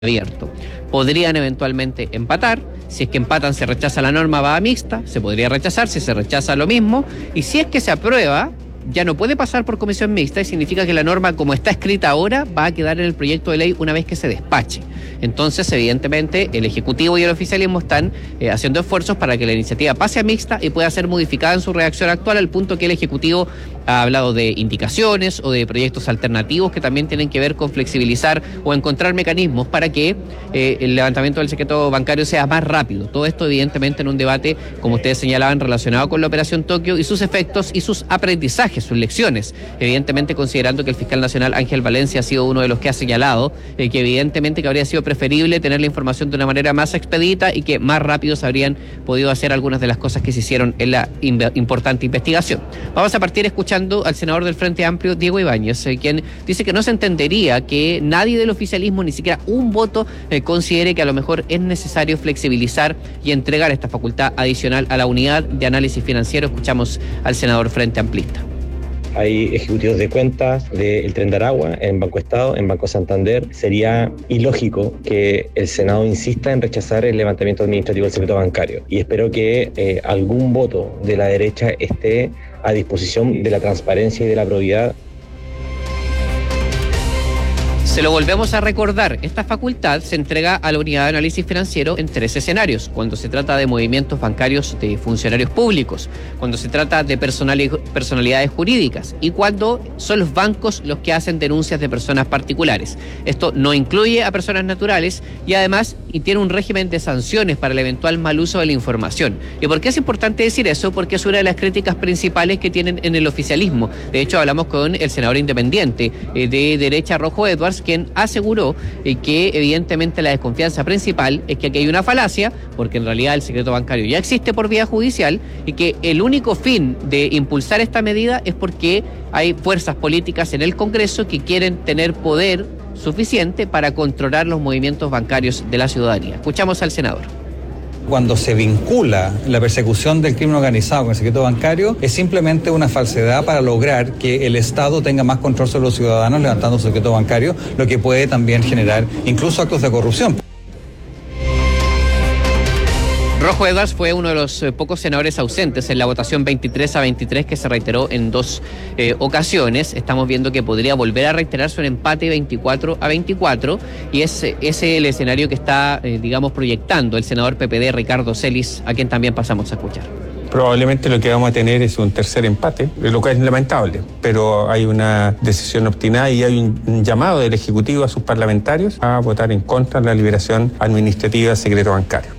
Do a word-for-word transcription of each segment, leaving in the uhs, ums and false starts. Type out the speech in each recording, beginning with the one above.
abierto. Podrían eventualmente empatar. Si es que empatan, se rechaza la norma, va a mixta, se podría rechazar, si se rechaza lo mismo, y si es que se aprueba, ya no puede pasar por comisión mixta y significa que la norma, como está escrita ahora, va a quedar en el proyecto de ley una vez que se despache. Entonces, evidentemente, el Ejecutivo y el oficialismo están eh, haciendo esfuerzos para que la iniciativa pase a mixta y pueda ser modificada en su redacción actual, al punto que el Ejecutivo ha hablado de indicaciones o de proyectos alternativos que también tienen que ver con flexibilizar o encontrar mecanismos para que eh, el levantamiento del secreto bancario sea más rápido. Todo esto, evidentemente, en un debate, como ustedes señalaban, relacionado con la Operación Tokio y sus efectos y sus aprendizajes, sus lecciones. Evidentemente, considerando que el fiscal nacional Ángel Valencia ha sido uno de los que ha señalado eh, que evidentemente que habría sido preferible tener la información de una manera más expedita y que más rápido se habrían podido hacer algunas de las cosas que se hicieron en la in- importante investigación. Vamos a partir escuchando al senador del Frente Amplio, Diego Ibáñez, eh, quien dice que no se entendería que nadie del oficialismo, ni siquiera un voto, eh, considere que a lo mejor es necesario flexibilizar y entregar esta facultad adicional a la unidad de análisis financiero. Escuchamos al senador Frente Amplista. Hay ejecutivos de cuentas del Tren de Aragua, en Banco Estado, en Banco Santander. Sería ilógico que el Senado insista en rechazar el levantamiento administrativo del secreto bancario. Y espero que eh, algún voto de la derecha esté a disposición de la transparencia y de la probidad. Se lo volvemos a recordar, esta facultad se entrega a la unidad de análisis financiero en tres escenarios: cuando se trata de movimientos bancarios de funcionarios públicos, cuando se trata de personalidades jurídicas y cuando son los bancos los que hacen denuncias de personas particulares. Esto no incluye a personas naturales y además y tiene un régimen de sanciones para el eventual mal uso de la información. ¿Y por qué es importante decir eso? Porque es una de las críticas principales que tienen en el oficialismo. De hecho, hablamos con el senador independiente eh, de derecha, Rojo Edwards, quien aseguró eh, que evidentemente la desconfianza principal es que aquí hay una falacia, porque en realidad el secreto bancario ya existe por vía judicial y que el único fin de impulsar esta medida es porque hay fuerzas políticas en el Congreso que quieren tener poder suficiente para controlar los movimientos bancarios de la ciudadanía. Escuchamos al senador. Cuando se vincula la persecución del crimen organizado con el secreto bancario, es simplemente una falsedad para lograr que el Estado tenga más control sobre los ciudadanos levantando su secreto bancario, lo que puede también generar incluso actos de corrupción. Rojo Edwards fue uno de los eh, pocos senadores ausentes en la votación veintitrés a veintitrés que se reiteró en dos eh, ocasiones. Estamos viendo que podría volver a reiterarse un empate veinticuatro a veinticuatro y es ese es el escenario que está, eh, digamos, proyectando el senador P P D Ricardo Celis, a quien también pasamos a escuchar. Probablemente lo que vamos a tener es un tercer empate, lo cual es lamentable, pero hay una decisión obstinada y hay un llamado del Ejecutivo a sus parlamentarios a votar en contra de la liberación administrativa del secreto bancario.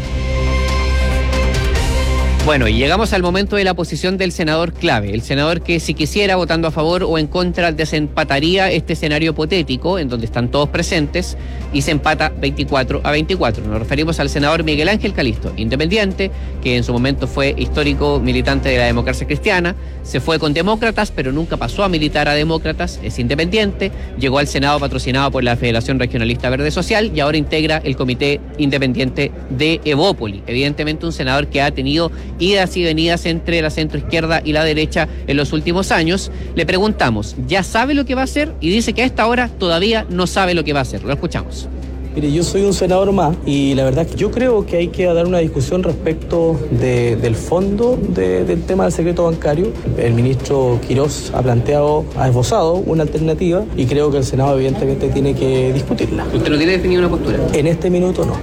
Bueno, y llegamos al momento de la posición del senador clave, el senador que si quisiera, votando a favor o en contra, desempataría este escenario hipotético en donde están todos presentes y se empata veinticuatro a veinticuatro. Nos referimos al senador Miguel Ángel Calisto, independiente, que en su momento fue histórico militante de la democracia cristiana, se fue con demócratas, pero nunca pasó a militar a demócratas, es independiente, llegó al Senado patrocinado por la Federación Regionalista Verde Social y ahora integra el Comité Independiente de Evópoli. Evidentemente un senador que ha tenido idas y venidas entre la centroizquierda y la derecha en los últimos años. Le preguntamos, ¿ya sabe lo que va a hacer? Y dice que a esta hora todavía no sabe lo que va a hacer. Lo escuchamos. Mire, yo soy un senador más y la verdad es que yo creo que hay que dar una discusión respecto de, del fondo de, del tema del secreto bancario. El ministro Quirós ha planteado, ha esbozado una alternativa y creo que el Senado evidentemente tiene que discutirla. ¿Usted no tiene definida una postura? En este minuto no.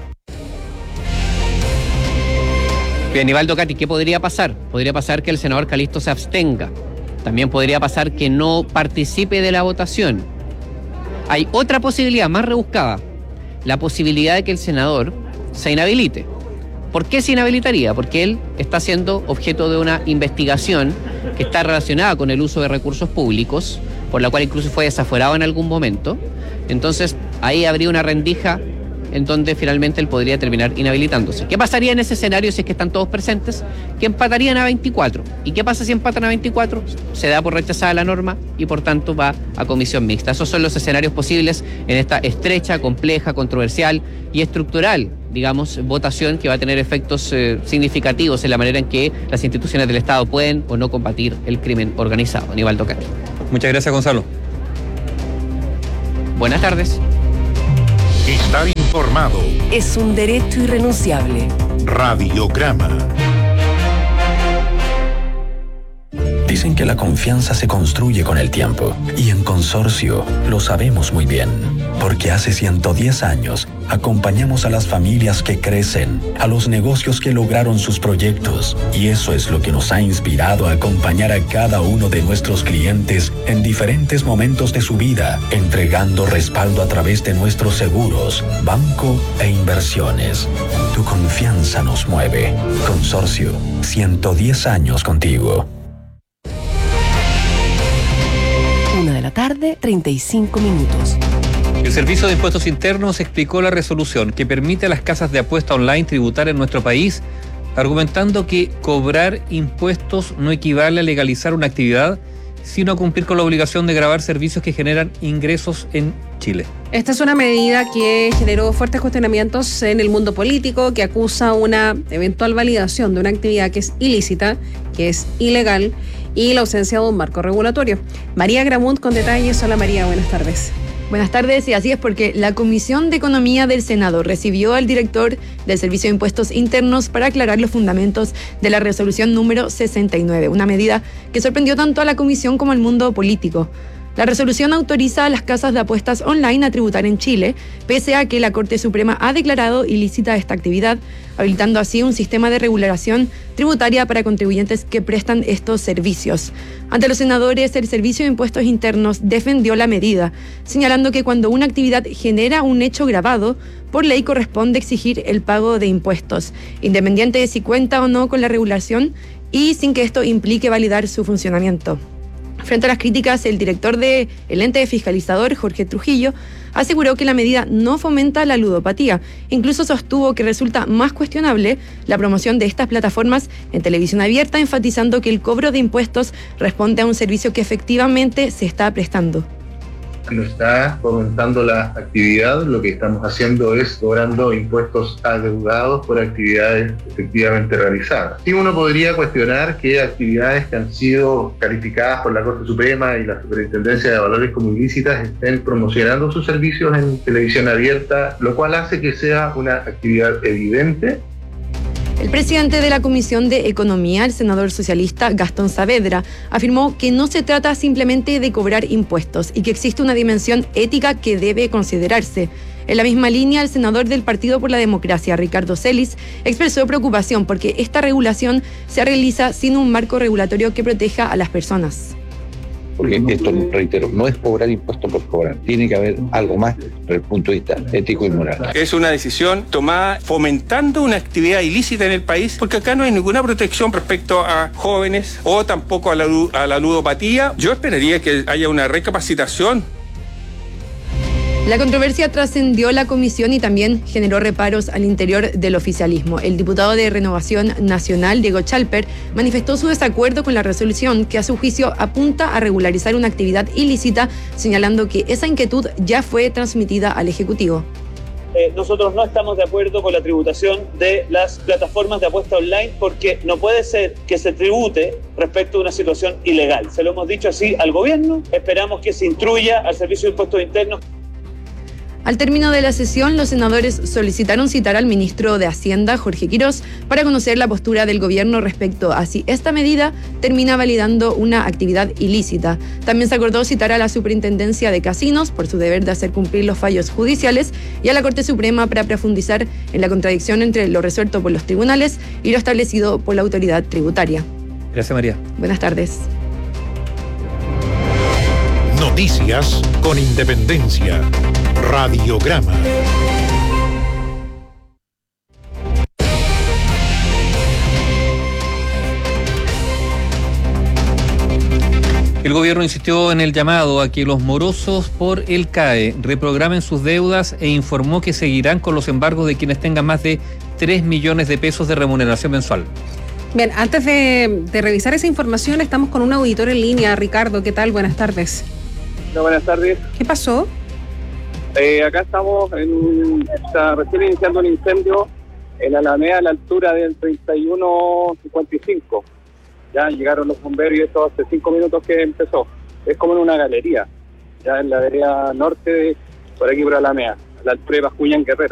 Bien, Nivaldo Cati, ¿qué podría pasar? Podría pasar que el senador Calisto se abstenga. También podría pasar que no participe de la votación. Hay otra posibilidad más rebuscada, la posibilidad de que el senador se inhabilite. ¿Por qué se inhabilitaría? Porque él está siendo objeto de una investigación que está relacionada con el uso de recursos públicos, por la cual incluso fue desaforado en algún momento. Entonces, ahí habría una rendija en donde finalmente él podría terminar inhabilitándose. ¿Qué pasaría en ese escenario si es que están todos presentes? Que empatarían a veinticuatro. ¿Y qué pasa si empatan a veinticuatro? Se da por rechazada la norma y por tanto va a comisión mixta. Esos son los escenarios posibles en esta estrecha, compleja, controversial y estructural, digamos, votación que va a tener efectos eh, significativos en la manera en que las instituciones del Estado pueden o no combatir el crimen organizado. Nivaldo Cati. Muchas gracias, Gonzalo. Buenas tardes. Estar informado es un derecho irrenunciable. Radiograma. Dicen que la confianza se construye con el tiempo, y en Consorcio lo sabemos muy bien, porque hace ciento diez años acompañamos a las familias que crecen, a los negocios que lograron sus proyectos, y eso es lo que nos ha inspirado a acompañar a cada uno de nuestros clientes en diferentes momentos de su vida, entregando respaldo a través de nuestros seguros, banco e inversiones. Tu confianza nos mueve. Consorcio, ciento diez años contigo. Una de la tarde, treinta y cinco minutos. El Servicio de Impuestos Internos explicó la resolución que permite a las casas de apuesta online tributar en nuestro país, argumentando que cobrar impuestos no equivale a legalizar una actividad, sino a cumplir con la obligación de gravar servicios que generan ingresos en Chile. Esta es una medida que generó fuertes cuestionamientos en el mundo político, que acusa una eventual validación de una actividad que es ilícita, que es ilegal, y la ausencia de un marco regulatorio. María Gramunt con detalles. Hola María, buenas tardes. Buenas tardes, y así es porque la Comisión de Economía del Senado recibió al director del Servicio de Impuestos Internos para aclarar los fundamentos de la resolución número sesenta y nueve, una medida que sorprendió tanto a la Comisión como al mundo político. La resolución autoriza a las casas de apuestas online a tributar en Chile, pese a que la Corte Suprema ha declarado ilícita esta actividad, habilitando así un sistema de regulación tributaria para contribuyentes que prestan estos servicios. Ante los senadores, el Servicio de Impuestos Internos defendió la medida, señalando que cuando una actividad genera un hecho grabado, por ley corresponde exigir el pago de impuestos, independiente de si cuenta o no con la regulación y sin que esto implique validar su funcionamiento. Frente a las críticas, el director del ente fiscalizador, Jorge Trujillo, aseguró que la medida no fomenta la ludopatía. Incluso sostuvo que resulta más cuestionable la promoción de estas plataformas en televisión abierta, enfatizando que el cobro de impuestos responde a un servicio que efectivamente se está prestando. No está fomentando la actividad, lo que estamos haciendo es cobrando impuestos adeudados por actividades efectivamente realizadas. Sí, uno podría cuestionar que actividades que han sido calificadas por la Corte Suprema y la Superintendencia de Valores como ilícitas estén promocionando sus servicios en televisión abierta, lo cual hace que sea una actividad evidente. El presidente de la Comisión de Economía, el senador socialista Gastón Saavedra, afirmó que no se trata simplemente de cobrar impuestos y que existe una dimensión ética que debe considerarse. En la misma línea, el senador del Partido por la Democracia, Ricardo Celis, expresó preocupación porque esta regulación se realiza sin un marco regulatorio que proteja a las personas. Porque esto, reitero, no es cobrar impuestos por cobrar. Tiene que haber algo más desde el punto de vista ético y moral. Es una decisión tomada fomentando una actividad ilícita en el país, porque acá no hay ninguna protección respecto a jóvenes o tampoco a la, a la ludopatía. Yo esperaría que haya una recapacitación. La controversia trascendió la comisión y también generó reparos al interior del oficialismo. El diputado de Renovación Nacional, Diego Chalper, manifestó su desacuerdo con la resolución que a su juicio apunta a regularizar una actividad ilícita, señalando que esa inquietud ya fue transmitida al Ejecutivo. Eh, nosotros no estamos de acuerdo con la tributación de las plataformas de apuesta online porque no puede ser que se tribute respecto a una situación ilegal. Se lo hemos dicho así al gobierno, esperamos que se instruya al Servicio de Impuestos Internos. Al término de la sesión, los senadores solicitaron citar al ministro de Hacienda, Jorge Quirós, para conocer la postura del gobierno respecto a si esta medida termina validando una actividad ilícita. También se acordó citar a la Superintendencia de Casinos por su deber de hacer cumplir los fallos judiciales y a la Corte Suprema para profundizar en la contradicción entre lo resuelto por los tribunales y lo establecido por la autoridad tributaria. Gracias, María. Buenas tardes. Noticias con independencia. Radiograma. El gobierno insistió en el llamado a que los morosos por el C A E reprogramen sus deudas e informó que seguirán con los embargos de quienes tengan más de tres millones de pesos de remuneración mensual. Bien, antes de, de revisar esa información, estamos con un auditor en línea. Ricardo, ¿qué tal? Buenas tardes. Hola, buenas tardes. ¿Qué pasó? Eh, acá estamos, en, está recién iniciando un incendio en la Alameda a la altura del treinta y uno cincuenta y cinco. Ya llegaron los bomberos y esto hace cinco minutos que empezó. Es como en una galería, ya en la vereda norte, de, por aquí por Alameda. la altura de Bascuñán Guerrero.